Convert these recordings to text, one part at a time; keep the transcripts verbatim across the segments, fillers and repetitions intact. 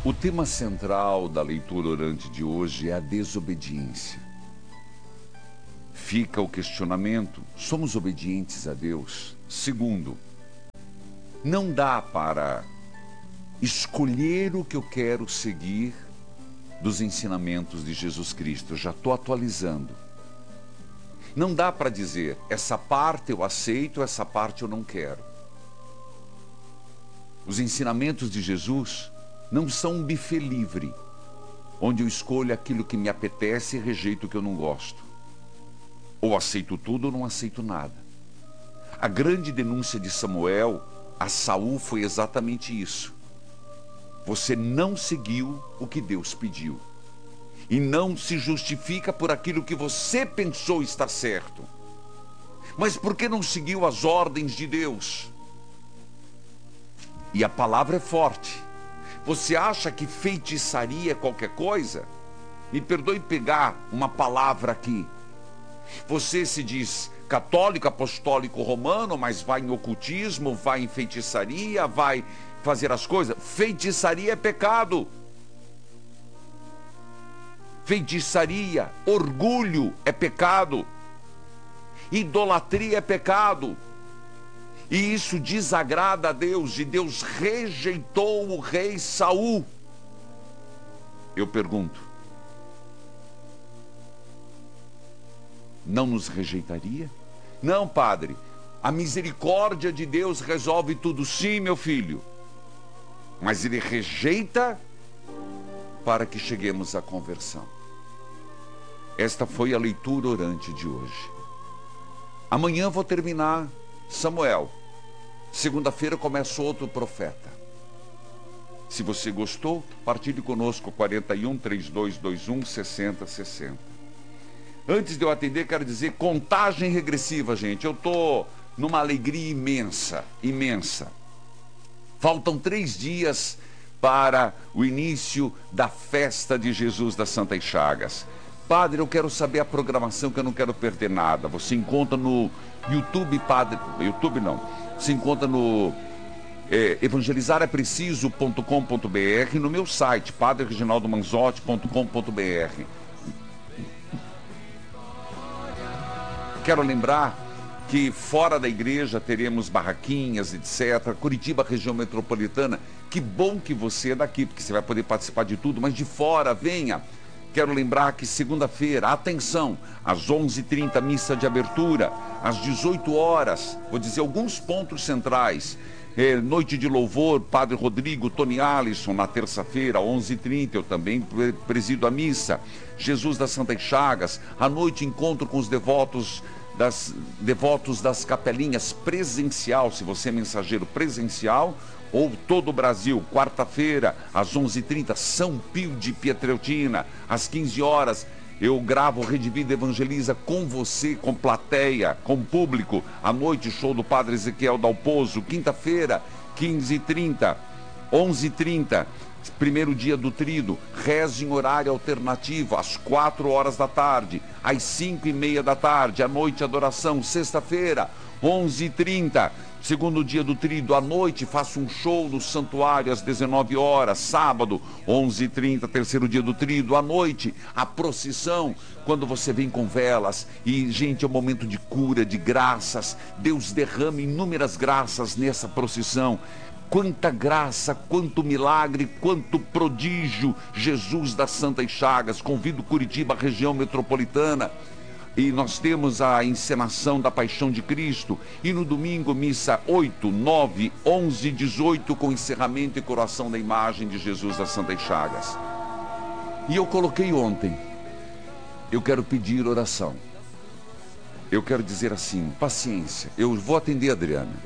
O tema central da leitura orante de hoje é a desobediência. Fica o questionamento: somos obedientes a Deus? Segundo, não dá para escolher o que eu quero seguir dos ensinamentos de Jesus Cristo. Eu já estou atualizando. Não dá para dizer, essa parte eu aceito, essa parte eu não quero. Os ensinamentos de Jesus não são um buffet livre, onde eu escolho aquilo que me apetece e rejeito o que eu não gosto. Ou aceito tudo ou não aceito nada. A grande denúncia de Samuel a Saul foi exatamente isso. Você não seguiu o que Deus pediu. E não se justifica por aquilo que você pensou estar certo. Mas por que não seguiu as ordens de Deus? E a palavra é forte. Você acha que feitiçaria é qualquer coisa? Me perdoe pegar uma palavra aqui. Você se diz católico, apostólico, romano, mas vai em ocultismo, vai em feitiçaria, vai fazer as coisas. Feitiçaria é pecado. Feitiçaria, orgulho é pecado. Idolatria é pecado. E isso desagrada a Deus, e Deus rejeitou o rei Saul. Eu pergunto, não nos rejeitaria? Não, padre, a misericórdia de Deus resolve tudo. Sim, meu filho, mas Ele rejeita para que cheguemos à conversão. Esta foi a leitura orante de hoje. Amanhã vou terminar Samuel. Segunda-feira começa outro profeta. Se você gostou, partilhe conosco quarenta e um, trinta e dois, vinte e um, sessenta, sessenta. Antes de eu atender, quero dizer, contagem regressiva, gente. Eu estou numa alegria imensa, imensa. Faltam três dias para o início da festa de Jesus das Santas Chagas. Padre, eu quero saber a programação, que eu não quero perder nada. Você encontra no YouTube, Padre... YouTube não. Você encontra no é, evangelizar é preciso ponto com ponto br, no meu site, padre reginaldo manzotti ponto com ponto br. Quero lembrar que fora da igreja teremos barraquinhas, etcétera. Curitiba, região metropolitana. Que bom que você é daqui, porque você vai poder participar de tudo, mas de fora, venha. Quero lembrar que segunda-feira, atenção, às onze e trinta, missa de abertura, às dezoito horas, vou dizer alguns pontos centrais, é, noite de louvor, Padre Rodrigo, Tony Alisson, na terça-feira, onze e trinta, eu também presido a missa, Jesus das Santas Chagas, à noite encontro com os devotos das, devotos das capelinhas, presencial, se você é mensageiro presencial, ou todo o Brasil, quarta-feira, às onze e trinta, São Pio de Pietreutina, às quinze horas, eu gravo Rede Vida Evangeliza com você, com plateia, com público, à noite, show do Padre Ezequiel Dalpozo, quinta-feira, quinze e trinta, onze e trinta, primeiro dia do trido, reze em horário alternativo, às quatro horas da tarde, às cinco e meia da tarde, à noite, adoração, sexta-feira, onze e trinta, segundo dia do trido, à noite, faço um show no santuário às dezenove horas, sábado, onze e trinta, terceiro dia do trido, à noite, a procissão, quando você vem com velas, e gente, é um momento de cura, de graças, Deus derrama inúmeras graças nessa procissão. Quanta graça, quanto milagre, quanto prodígio, Jesus das Santas Chagas. Convido Curitiba, região metropolitana. E nós temos a encenação da Paixão de Cristo. E no domingo, missa oito, nove, onze e dezoito, com encerramento e coroação da imagem de Jesus das Santas Chagas. E eu coloquei ontem, eu quero pedir oração. Eu quero dizer assim, paciência, eu vou atender a Adriana.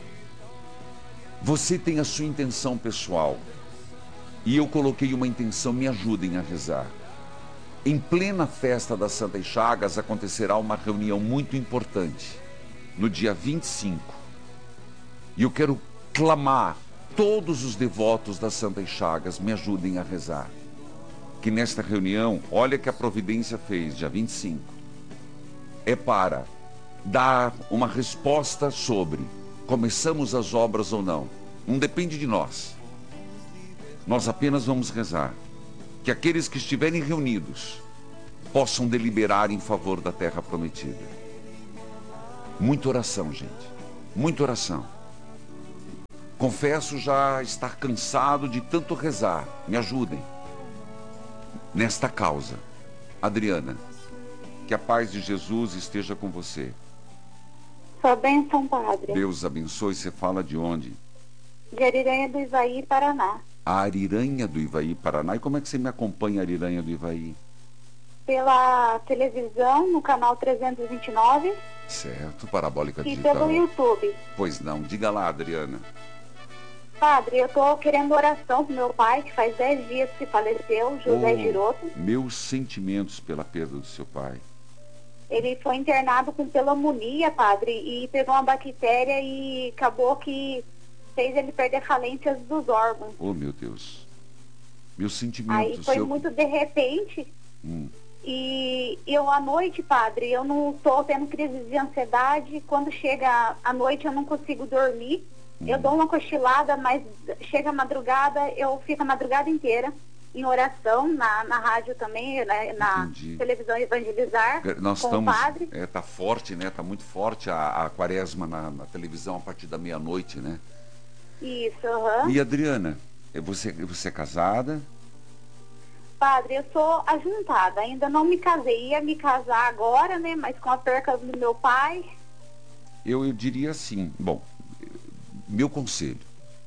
Você tem a sua intenção pessoal. E eu coloquei uma intenção, me ajudem a rezar. Em plena festa das Santas Chagas acontecerá uma reunião muito importante, no dia vinte e cinco. E eu quero clamar, todos os devotos das Santas Chagas me ajudem a rezar. Que nesta reunião, olha que a providência fez, dia vinte e cinco, é para dar uma resposta sobre começamos as obras ou não. Não depende de nós. Nós apenas vamos rezar. Que aqueles que estiverem reunidos possam deliberar em favor da terra prometida. Muita oração, gente. Muita oração. Confesso já estar cansado de tanto rezar. Me ajudem. Nesta causa. Adriana, que a paz de Jesus esteja com você. Sua bênção, Padre. Deus abençoe. Você fala de onde? De Ariranha do Ivaí, Paraná. A Ariranha do Ivaí, Paraná. E como é que você me acompanha, Ariranha do Ivaí? Pela televisão, no canal trezentos e vinte e nove. Certo, Parabólica E Digital. pelo YouTube. Pois não, diga lá, Adriana. Padre, eu tô querendo oração pro meu pai, que faz dez dias que faleceu, José Oh, Giroto. Meus sentimentos pela perda do seu pai. Ele foi internado com pneumonia, padre, e pegou uma bactéria e acabou que fez ele perder falências dos órgãos. Oh, meu Deus. Meus Aí sentimentos. foi seu... muito de repente. Hum. E eu à noite, padre, eu não estou tendo crise de ansiedade. Quando chega à noite eu não consigo dormir. Hum. Eu dou uma cochilada, mas chega a madrugada, eu fico a madrugada inteira em oração, na, na rádio também, na, na televisão Evangelizar, Nós com estamos, o padre. É, tá forte, né? Tá muito forte a, a quaresma na, na televisão a partir da meia-noite, né? Isso, aham. Uhum. E Adriana, você, você é casada? Padre, eu sou ajuntada, ainda não me casei. Ia me casar agora, né? Mas com a perca do meu pai. Eu, eu diria assim, bom, meu conselho.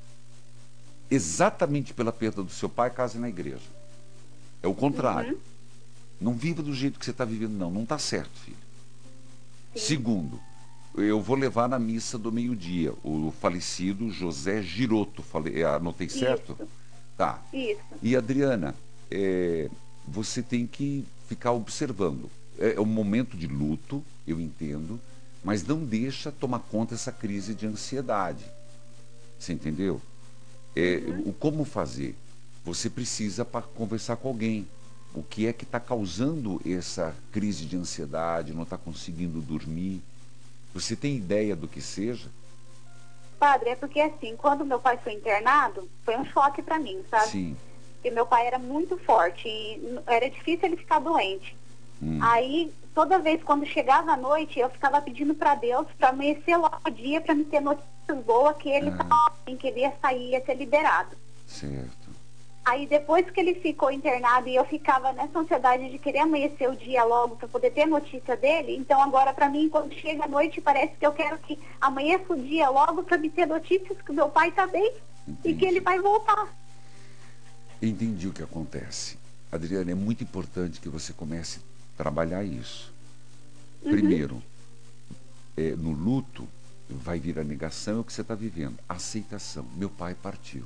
Exatamente pela perda do seu pai, case na igreja. É o contrário. Uhum. Não viva do jeito que você está vivendo, não. Não está certo, filho. Sim. Segundo, eu vou levar na missa do meio-dia o falecido José Giroto. Falei, anotei certo? Isso. Tá. Isso. E Adriana, é, você tem que ficar observando. É, é um momento de luto, eu entendo, mas não deixa tomar conta essa crise de ansiedade. Você entendeu? É, uhum. O como fazer? Você precisa para conversar com alguém. O que é que está causando essa crise de ansiedade? Não está conseguindo dormir? Você tem ideia do que seja? Padre, é porque assim, quando meu pai foi internado, foi um choque para mim, sabe? Sim. Porque meu pai era muito forte e era difícil ele ficar doente. Hum. Aí, toda vez quando chegava a noite, eu ficava pedindo para Deus para amanhecer logo o dia, para me ter notícias boas que ele ah. em que ele ia sair, ia ser liberado. Certo. Aí depois que ele ficou internado e eu ficava nessa ansiedade de querer amanhecer o dia logo para poder ter notícia dele, então agora para mim, quando chega a noite, parece que eu quero que amanheça o dia logo para me ter notícias que o meu pai está bem. Entendi. E que ele vai voltar. Entendi o que acontece. Adriana, é muito importante que você comece a trabalhar isso. Uhum. Primeiro, é, no luto, vai vir a negação, é o que você está vivendo. A aceitação. Meu pai partiu.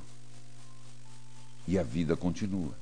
E a vida continua.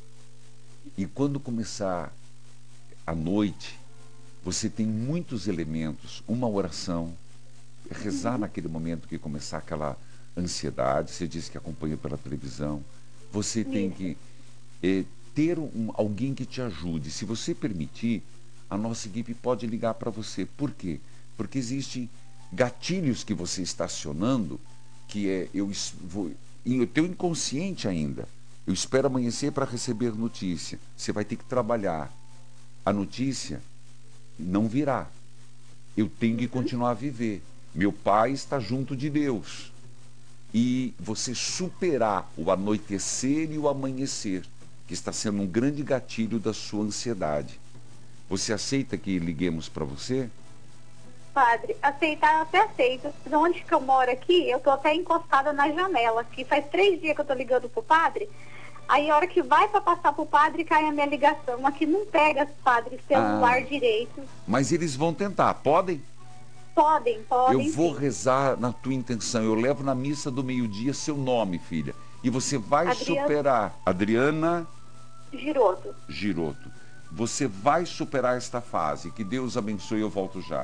E quando começar a noite, você tem muitos elementos. Uma oração, rezar uhum. naquele momento que começar aquela ansiedade. Você disse que acompanha pela televisão. Você tem Isso. que é, ter um, alguém que te ajude. Se você permitir, a nossa equipe pode ligar para você. Por quê? Porque existem gatilhos que você está acionando, que é, eu vou... E o teu inconsciente ainda. Eu espero amanhecer para receber notícia. Você vai ter que trabalhar. A notícia não virá. Eu tenho que continuar a viver. Meu pai está junto de Deus. E você superar o anoitecer e o amanhecer, que está sendo um grande gatilho da sua ansiedade. Você aceita que liguemos para você? Padre, aceitar eu até aceito. Onde que eu moro aqui, eu tô até encostada na janela, que faz três dias que eu tô ligando pro padre, aí a hora que vai para passar pro padre, cai a minha ligação. Aqui não pega, padre, celular ah, direito. Mas eles vão tentar, podem? Podem, podem. Eu vou sim. rezar na tua intenção, eu levo na missa do meio-dia seu nome, filha. E você vai Adriana... superar. Adriana... Giroto. Giroto. Você vai superar esta fase. Que Deus abençoe, eu volto já.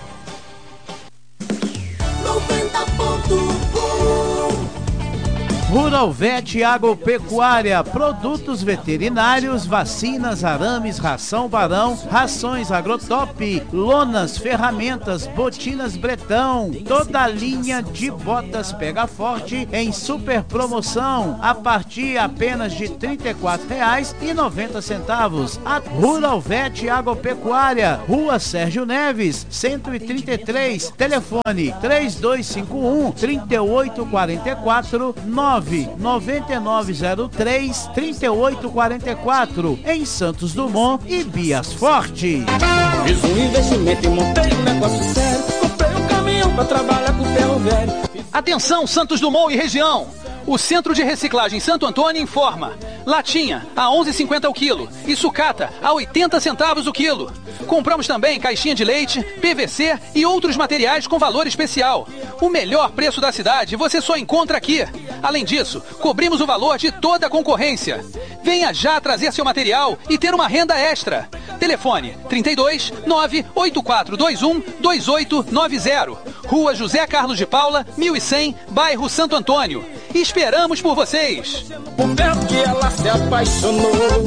noventa ponto um Rural Vet Agropecuária, produtos veterinários, vacinas, arames, ração Barão, rações Agrotop, lonas, ferramentas, botinas Bretão, toda a linha de botas Pega Forte em super promoção, a partir apenas de trinta e quatro reais e noventa centavos. A Rural Vet Agropecuária, Rua Sérgio Neves, cento e trinta e três, telefone três dois cinco um, três oito quatro quatro, nove nove nove zero três, três oito quatro quatro, em Santos Dumont e Bias Forte. Fiz um investimento e montei um negócio sério, comprei um caminhão pra trabalhar com ferro velho. Atenção, Santos Dumont e região! O Centro de Reciclagem Santo Antônio informa: latinha a onze e cinquenta o quilo e sucata a oitenta centavos o quilo. Compramos também caixinha de leite, P V C e outros materiais com valor especial. O melhor preço da cidade você só encontra aqui. Além disso, cobrimos o valor de toda a concorrência. Venha já trazer seu material e ter uma renda extra. Telefone trinta e dois, nove oito quatro dois um, dois oito nove zero. Rua José Carlos de Paula, mil e cem, bairro Santo Antônio. Esperamos por vocês! Por perto que ela se apaixonou.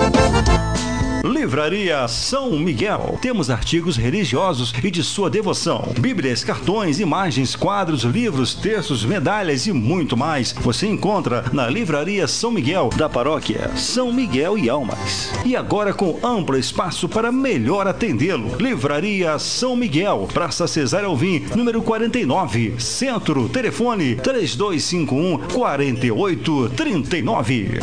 Livraria São Miguel. Temos artigos religiosos e de sua devoção. Bíblias, cartões, imagens, quadros, livros, textos, medalhas e muito mais. Você encontra na Livraria São Miguel, da paróquia São Miguel e Almas. E agora com amplo espaço para melhor atendê-lo. Livraria São Miguel, Praça Cesário Alvim, número quarenta e nove, Centro. Telefone três dois cinco um, quatro oito três nove.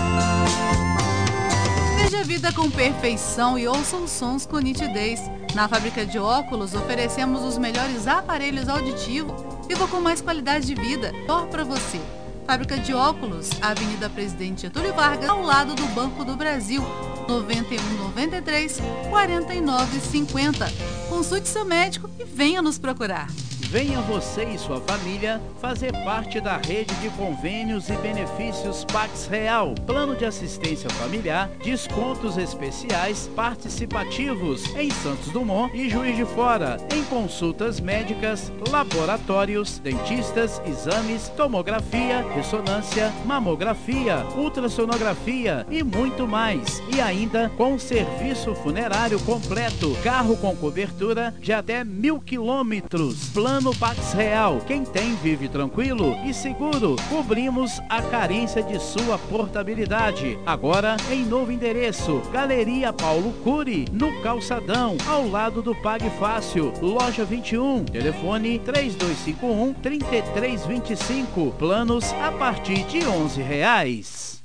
Veja a vida com perfeição e ouça os sons com nitidez. Na Fábrica de Óculos, oferecemos os melhores aparelhos auditivos. Viva com mais qualidade de vida. Melhor para você. Fábrica de Óculos, Avenida Presidente Getúlio Vargas, ao lado do Banco do Brasil. noventa e um, noventa e três, quarenta e nove, cinquenta. Consulte seu médico e venha nos procurar. Venha você e sua família fazer parte da rede de convênios e benefícios Pax Real. Plano de assistência familiar, descontos especiais participativos em Santos Dumont e Juiz de Fora, em consultas médicas, laboratórios, dentistas, exames, tomografia, ressonância, mamografia, ultrassonografia e muito mais. E ainda com serviço funerário completo, carro com cobertura de até mil quilômetros. Plano No Pax Real, quem tem vive tranquilo e seguro. Cobrimos a carência de sua portabilidade. Agora em novo endereço, Galeria Paulo Cury, no Calçadão, ao lado do Pague Fácil, loja vinte e um. Telefone três dois cinco um, três três dois cinco. Planos a partir de onze reais.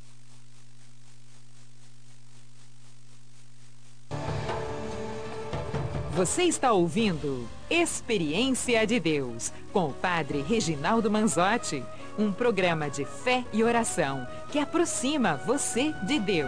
Você está ouvindo Experiência de Deus, com o Padre Reginaldo Manzotti, um programa de fé e oração que aproxima você de Deus.